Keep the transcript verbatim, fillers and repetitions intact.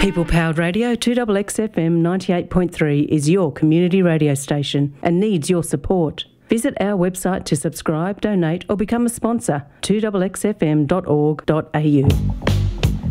People Powered Radio two X X F M ninety-eight point three is your community radio station and needs your support. Visit our website to subscribe, donate or become a sponsor, two X X F M dot org dot A U.